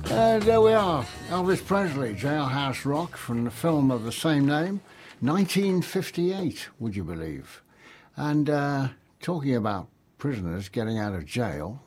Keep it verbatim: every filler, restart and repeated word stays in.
Uh, there we are, Elvis Presley, Jailhouse Rock, from the film of the same name, nineteen fifty-eight, would you believe? And uh, talking about prisoners getting out of jail,